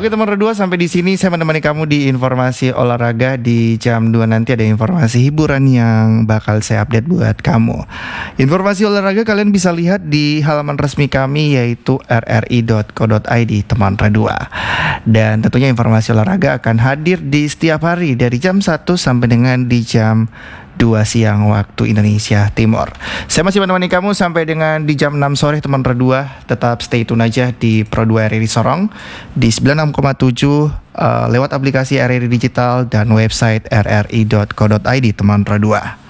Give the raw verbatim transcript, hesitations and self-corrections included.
Oke teman Redua, sampai di sini saya menemani kamu di informasi olahraga. Di jam dua nanti ada informasi hiburan yang bakal saya update buat kamu. Informasi olahraga kalian bisa lihat di halaman resmi kami, yaitu r r i dot co dot i d teman Redua. Dan tentunya informasi olahraga akan hadir di setiap hari dari jam satu sampai dengan di jam dua siang waktu Indonesia Timur. Saya masih menemani kamu sampai dengan di jam enam sore teman Redua. Tetap stay tune aja di Pro dua R R I Sorong di sembilan puluh enam koma tujuh uh, lewat aplikasi R R I Digital dan website r r i dot co dot i d teman Redua.